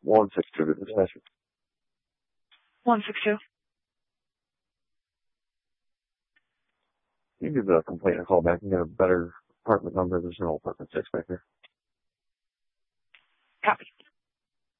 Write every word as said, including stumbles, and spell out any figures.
one six two to dispatcher. one six two. You give the complaint a call back and get a better apartment number. There's no apartment six back there.